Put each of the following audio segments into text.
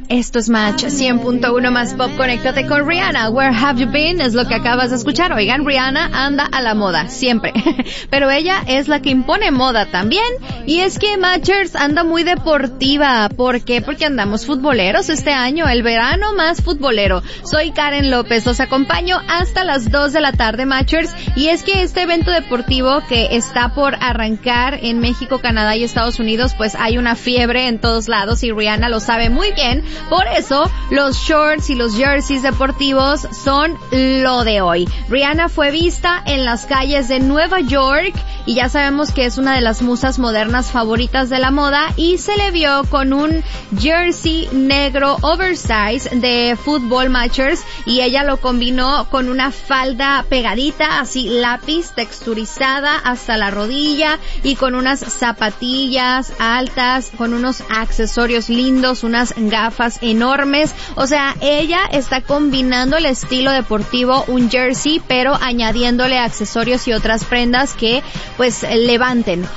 Esto es Match 100.1 más pop. Conéctate con Rihanna. Where have you been? Es lo que acabas de escuchar. Oigan, Rihanna anda a la moda, siempre. Pero ella es la que impone moda también. Y es que Matchers anda muy deportiva. ¿Por qué? Porque andamos futboleros este año. El verano más futbolero. Soy Karen López. Los acompaño hasta las 2 de la tarde, Matchers. Y es que este evento deportivo que está por arrancar en México, Canadá y Estados Unidos, pues hay una fiebre en todos lados y Rihanna lo sabe muy bien. Por eso, los shorts y los jerseys deportivos son lo de hoy. Rihanna fue vista en las calles de Nueva York y ya sabemos que es una de las musas modernas favoritas de la moda y se le vio con un jersey negro oversize de fútbol, Matchers, y ella lo combinó con una falda pegadita, así lápiz, texturizada hasta la rodilla y con unas zapatillas altas, con unos accesorios lindos, unas gafas enormes. O sea, ella está combinando el estilo deportivo, un jersey, pero añadiéndole accesorios y otras prendas que pues levanten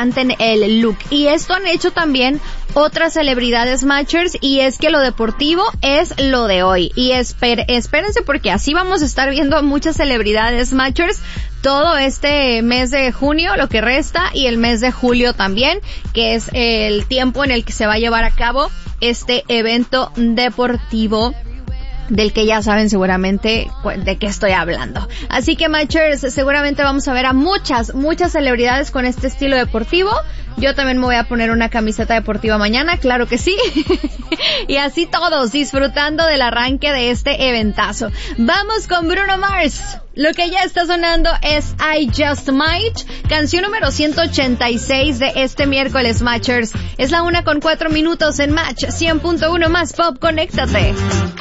el look. Y esto han hecho también otras celebridades, Matchers, y es que lo deportivo es lo de hoy. Y espérense porque así vamos a estar viendo muchas celebridades, Matchers, todo este mes de junio, lo que resta, y el mes de julio también, que es el tiempo en el que se va a llevar a cabo este evento deportivo del que ya saben seguramente de qué estoy hablando. Así que, Matchers, seguramente vamos a ver a muchas celebridades con este estilo deportivo. Yo también me voy a poner una camiseta deportiva mañana, claro que sí. Y así todos disfrutando del arranque de este eventazo. Vamos con Bruno Mars. Lo que ya está sonando es I Just Might, canción número 186 de este miércoles, Matchers. Es la 1:04 en Match 100.1 más pop. Conéctate.